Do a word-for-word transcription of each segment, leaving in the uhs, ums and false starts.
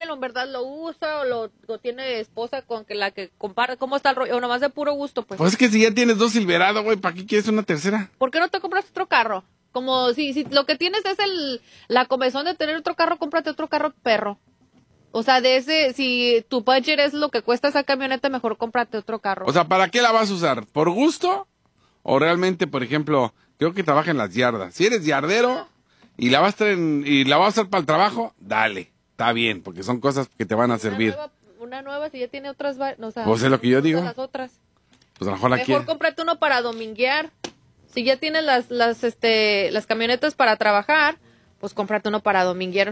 él, en verdad lo usa o lo, lo tiene esposa con que la que compara, ¿cómo está el rollo? O nomás de puro gusto, pues. Pues es que si ya tienes dos Silverado, güey, ¿para qué quieres una tercera? ¿Por qué no te compras otro carro? Como si, si lo que tienes es el la comezón de tener otro carro, cómprate otro carro perro. O sea, de ese, si tu budget es lo que cuesta esa camioneta, mejor cómprate otro carro. O sea, ¿para qué la vas a usar? ¿Por gusto? O realmente, por ejemplo, creo que trabaja en las yardas. Si eres yardero y la vas a traer en- y la vas a usar para el trabajo, dale, está bien, porque son cosas que te van a servir. Una nueva, una nueva si ya tiene otras, va- o sea, Pues es lo que yo usa digo. las otras. Pues a lo mejor la Mejor quiere. cómprate uno para dominguear. Si ya tienes las, las, este, las camionetas para trabajar, pues cómprate uno para dominguear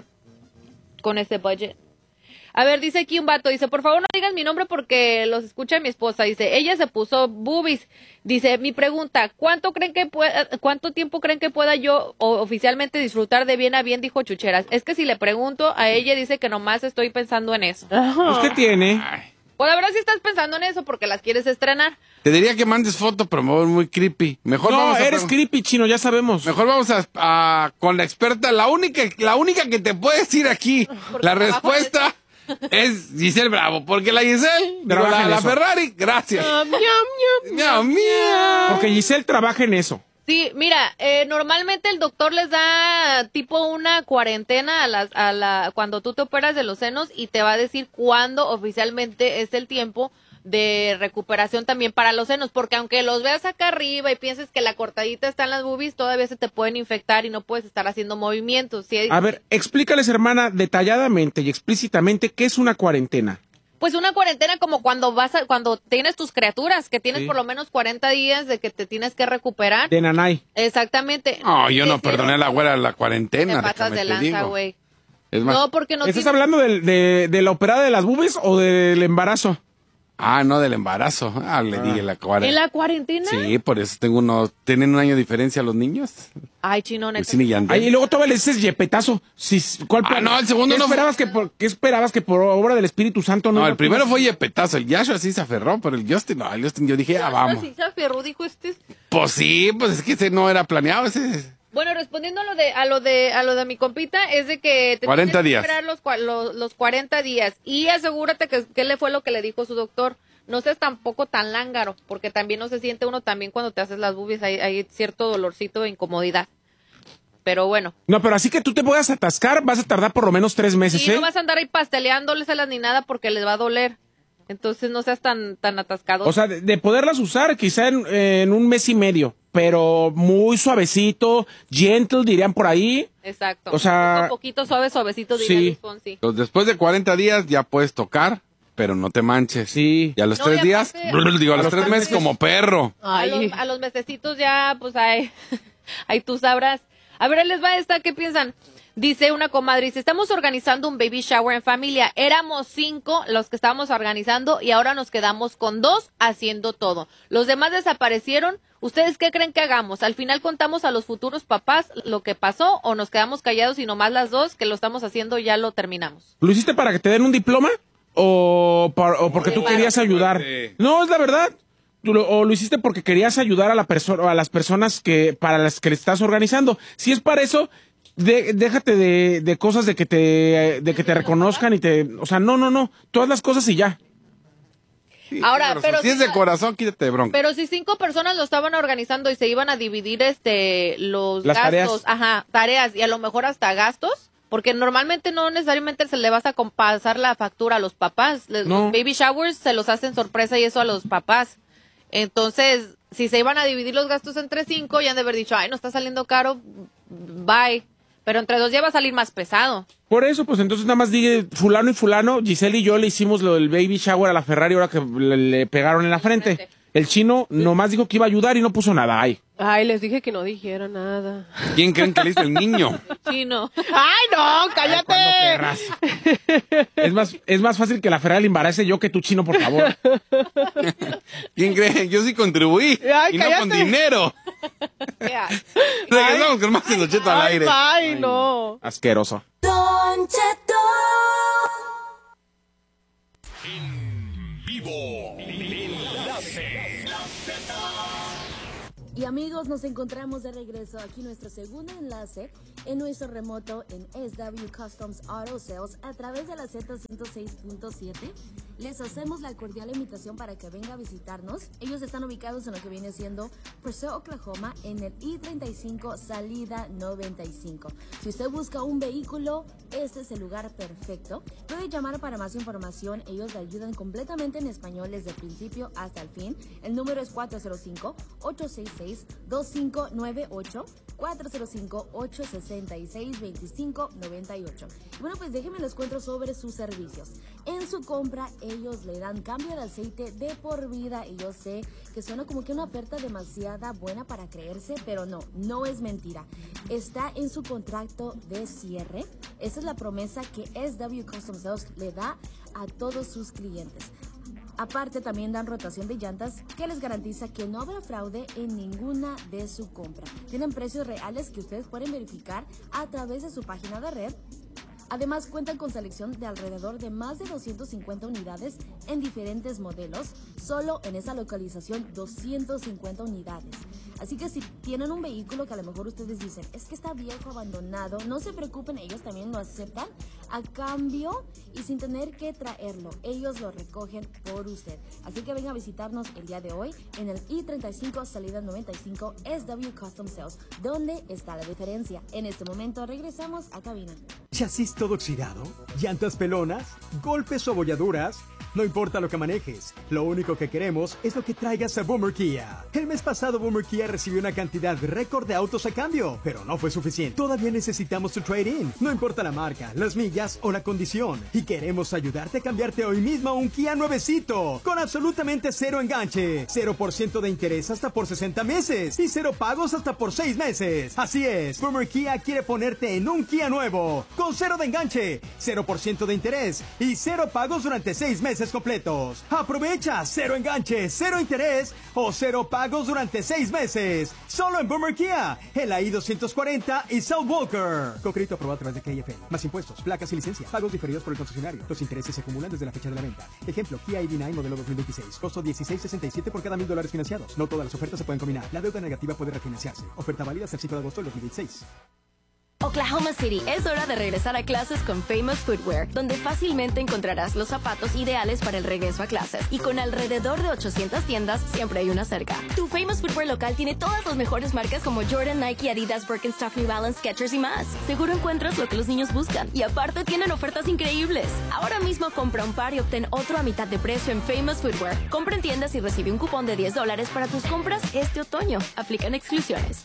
con ese budget. A ver, dice aquí un vato, dice, por favor no digas mi nombre porque los escucha mi esposa. Dice, ella se puso boobies. Dice, mi pregunta, ¿cuánto creen que pueda, cuánto tiempo creen que pueda yo o, oficialmente disfrutar de bien a bien? Dijo Chucheras. Es que si le pregunto a ella, dice que nomás estoy pensando en eso. Pues, ¿qué tiene? Ay, Pues la verdad sí estás pensando en eso porque las quieres estrenar. te diría que mandes foto, pero me voy muy creepy. Mejor No, vamos a eres pregun- creepy, chino, ya sabemos. Mejor vamos a, a- con la experta, la única, la única que te puede decir aquí Porque la trabajo en respuesta es Giselle Bravo, porque la Giselle, digo, Trabaja la, en la eso. Ferrari, gracias. Ah, miau, miau. Miau, miau. Porque Giselle trabaja en eso. Sí, mira, eh, normalmente el doctor les da tipo una cuarentena a las, a la, cuando tú te operas de los senos y te va a decir cuándo oficialmente es el tiempo de recuperación también para los senos, porque aunque los veas acá arriba y pienses que la cortadita está en las boobies, todavía se te pueden infectar y no puedes estar haciendo movimientos. ¿Sí? A ver, explícales, hermana, detalladamente y explícitamente qué es una cuarentena. Pues una cuarentena como cuando vas a, cuando tienes tus criaturas, que tienes Sí. por lo menos cuarenta días de que te tienes que recuperar. De nanay. Exactamente. No, yo no Ese- perdoné a la güera la Te cuarentena. pasas déjame de te lanza, digo. güey. Es más, No, porque no ¿Estás tienes- hablando del- de, de la operada de las boobies o del embarazo? ah, no, del embarazo. Ah, le dije la ¿En cuarentena. la cuarentena? Sí, por eso tengo uno. ¿Tienen un año de diferencia los niños? Ay, chino, neta. Wisin y Yandel. Ay, y luego todavía le dices yepetazo. Si, ¿cuál Ah, no, el segundo ¿Qué no esperabas que por, ¿Qué esperabas que por obra del Espíritu Santo no? No, iba el a- primero fue Yepetazo. El Yashua sí se aferró, pero el Justin, no, el Justin yo dije, ah, vamos. Sí, se aferró, dijo este. Pues sí, pues es que ese no era planeado, ese. Bueno, respondiendo a lo de a lo de a lo de mi compita es de que te cuarenta tienes que días. esperar los, cua- los los cuarenta días y asegúrate que qué le fue lo que le dijo su doctor. No seas tampoco tan lángaro, porque también no se siente uno también cuando te haces las boobies, hay, hay cierto dolorcito e incomodidad. Pero bueno, No, pero así que tú te puedas atascar, vas a tardar por lo menos tres meses, y ¿eh? no vas a andar ahí pasteleándoleselas ni nada porque les va a doler. Entonces no seas tan tan atascado. O sea, de, de poderlas usar quizá en, en un mes y medio, pero muy suavecito, gentle, dirían por ahí. Exacto. o sea, un poquito suave, suavecito, diría sí. Luis Fonsi. Entonces, después de cuarenta días ya puedes tocar, pero no te manches. Sí. Y a los No, tres y días, aparte- digo, a los, los tres tres meses meses. como perro. A los, a los mesecitos ya, pues ahí, ahí tú sabrás. A ver, ahí les va esta, ¿qué piensan? Dice una comadre, dice, estamos organizando un baby shower en familia. Éramos cinco los que estábamos organizando y ahora nos quedamos con dos haciendo todo. Los demás desaparecieron. ¿Ustedes qué creen que hagamos? ¿Al final contamos a los futuros papás lo que pasó o nos quedamos callados y nomás las dos que lo estamos haciendo ya lo terminamos? ¿Lo hiciste para que te den un diploma? ¿O, por- o porque tú Claro. querías ayudar? Sí. No, es la verdad. Tú lo- ¿O lo hiciste porque querías ayudar a, la perso- a las personas que para las que le estás organizando? Si es para eso, de- déjate de, de cosas de que te de que te reconozcan y te... O sea, no, no, no. Todas las cosas y ya. Sí, Ahora, tienes razón. pero si si es de no- corazón, quítate de bronca. Pero si cinco personas lo estaban organizando y se iban a dividir este los Las gastos, tareas. ajá, tareas y a lo mejor hasta gastos, porque normalmente no necesariamente se le vas a com- pasar la factura a los papás. Les- No. Los baby showers se los hacen sorpresa y eso a los papás. Entonces, si se iban a dividir los gastos entre cinco, ya han de haber dicho, ay, no está saliendo caro, bye. Pero entre dos ya va a salir más pesado. Por eso, pues entonces nada más dije fulano y fulano, Giselle y yo le hicimos lo del baby shower a la Ferrari ahora que le, le pegaron en la frente. frente. El chino nomás dijo que iba a ayudar y no puso nada. Ay. Ay, les dije que no dijera nada. ¿Quién creen que le hizo el niño? Sí, no. ¡Ay, no! ¡Cállate! ¿Cuándo, perras? Es más, es más fácil que la Ferrari le embarace yo que tu chino, por favor. ¿Quién cree? Yo sí contribuí. Ay, y no con cállate. dinero. Ya. Regresamos con más de Don Cheto al Ay, aire. ay, no. Asqueroso. Don Cheto. Y amigos, nos encontramos de regreso aquí nuestro segundo enlace en nuestro remoto en S W Customs Auto Sales a través de la Z ciento seis punto siete. Les hacemos la cordial invitación para que venga a visitarnos. Ellos están ubicados en lo que viene siendo Purcell, Oklahoma, en el I treinta y cinco, salida noventa y cinco. Si usted busca un vehículo, este es el lugar perfecto. Puede llamar para más información. Ellos le ayudan completamente en español desde el principio hasta el fin. El número es cuatro cero cinco, ocho seis seis, dos cinco nueve ocho, cuatro cero cinco, ocho seis seis, dos cinco nueve ocho. Y bueno, pues déjenme les cuento sobre sus servicios. En su compra, ellos le dan cambio de aceite de por vida. Y yo sé que suena como que una oferta demasiada buena para creerse, pero no, no es mentira. Está en su contrato de cierre. Esa es la promesa que S W Custom Sales le da a todos sus clientes. Aparte, también dan rotación de llantas que les garantiza que no habrá fraude en ninguna de su compra. Tienen precios reales que ustedes pueden verificar a través de su página de red. Además, cuentan con selección de alrededor de más de doscientas cincuenta unidades en diferentes modelos. Solo en esa localización, doscientas cincuenta unidades. Así que si tienen un vehículo que a lo mejor ustedes dicen, es que está viejo, abandonado, no se preocupen, ellos también lo aceptan a cambio y sin tener que traerlo. Ellos lo recogen por usted. Así que vengan a visitarnos el día de hoy en el I treinta y cinco, salida noventa y cinco, S W Custom Sales. ¿Dónde está la diferencia? En este momento regresamos a cabina. ¿Chasis todo oxidado? ¿Llantas pelonas? ¿Golpes o abolladuras? No importa lo que manejes, lo único que queremos es lo que traigas a Boomer Kia. El mes pasado Boomer Kia recibió una cantidad récord de autos a cambio, pero no fue suficiente. Todavía necesitamos tu trade-in, no importa la marca, las millas o la condición. Y queremos ayudarte a cambiarte hoy mismo a un Kia nuevecito, con absolutamente cero enganche, cero por ciento de interés hasta por sesenta meses y cero pagos hasta por seis meses. Así es, Boomer Kia quiere ponerte en un Kia nuevo, con cero de enganche, cero por ciento de interés y cero pagos durante seis meses completos. Aprovecha, cero enganche, cero interés o cero pagos durante seis meses. Solo en Boomer Kia, en la I doscientos cuarenta y South Walker. Con crédito aprobado a través de K F N. Más impuestos, placas y licencia. Pagos diferidos por el concesionario. Los intereses se acumulan desde la fecha de la venta. Ejemplo, Kia I D nueve modelo dos mil veintiséis. Costo dieciséis sesenta y siete por cada mil dólares financiados. No todas las ofertas se pueden combinar. La deuda negativa puede refinanciarse. Oferta válida hasta el cinco de agosto del dos mil veintiséis. Oklahoma City, es hora de regresar a clases con Famous Footwear, donde fácilmente encontrarás los zapatos ideales para el regreso a clases. Y con alrededor de ochocientas tiendas, siempre hay una cerca. Tu Famous Footwear local tiene todas las mejores marcas como Jordan, Nike, Adidas, Birkenstock, New Balance, Skechers y más. Seguro encuentras lo que los niños buscan. Y aparte tienen ofertas increíbles. Ahora mismo compra un par y obtén otro a mitad de precio en Famous Footwear. Compra en tiendas y recibe un cupón de diez dólares para tus compras este otoño. Aplican exclusiones.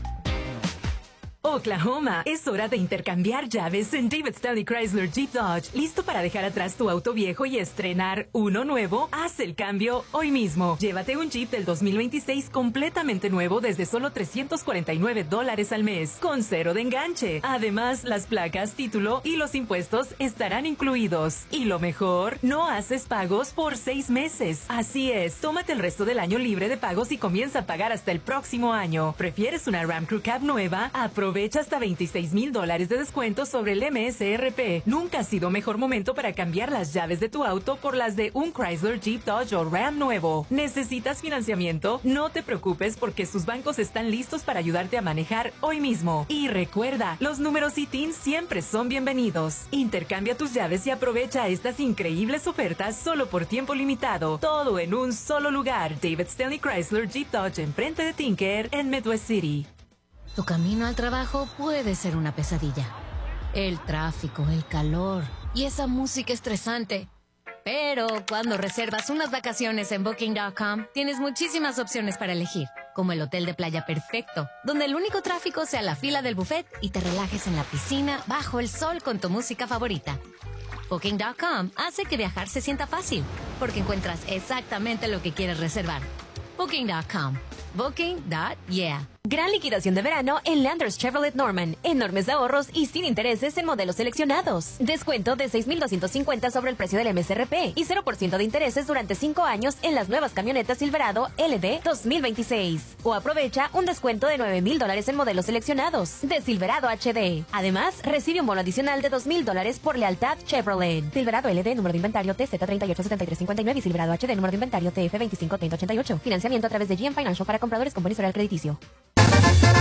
Oklahoma, es hora de intercambiar llaves en David Stanley Chrysler Jeep Dodge. ¿Listo para dejar atrás tu auto viejo y estrenar uno nuevo? Haz el cambio hoy mismo. Llévate un Jeep del dos mil veintiséis completamente nuevo desde solo trescientos cuarenta y nueve dólares al mes, con cero de enganche. Además, las placas, título y los impuestos estarán incluidos. Y lo mejor, no haces pagos por seis meses. Así es, tómate el resto del año libre de pagos y comienza a pagar hasta el próximo año. ¿Prefieres una Ram Crew Cab nueva? Aprovecha hasta veintiséis mil dólares de descuento sobre el M S R P. Nunca ha sido mejor momento para cambiar las llaves de tu auto por las de un Chrysler, Jeep, Dodge o Ram nuevo. ¿Necesitas financiamiento? No te preocupes porque sus bancos están listos para ayudarte a manejar hoy mismo. Y recuerda, los números I T I N siempre son bienvenidos. Intercambia tus llaves y aprovecha estas increíbles ofertas solo por tiempo limitado. Todo en un solo lugar. David Stanley Chrysler, Jeep, Dodge, enfrente de Tinker en Midwest City. Tu camino al trabajo puede ser una pesadilla. El tráfico, el calor y esa música estresante. Pero cuando reservas unas vacaciones en Booking punto com, tienes muchísimas opciones para elegir, como el hotel de playa perfecto, donde el único tráfico sea la fila del buffet y te relajes en la piscina bajo el sol con tu música favorita. Booking punto com hace que viajar se sienta fácil, porque encuentras exactamente lo que quieres reservar. Booking punto com. Booking. Yeah. Gran liquidación de verano en Landers Chevrolet Norman. Enormes ahorros y sin intereses en modelos seleccionados. Descuento de seis mil doscientos cincuenta sobre el precio del M S R P y cero por ciento de intereses durante cinco años en las nuevas camionetas Silverado L D dos mil veintiséis. O aprovecha un descuento de nueve mil dólares en modelos seleccionados de Silverado H D. Además, recibe un bono adicional de dos mil dólares por lealtad Chevrolet. Silverado L D, número de inventario T Z tres ocho siete tres cinco nueve y Silverado H D, número de inventario T F veinticinco treinta ochenta y ocho. Financiamiento a través de G M Financial para compradores con buen historial crediticio.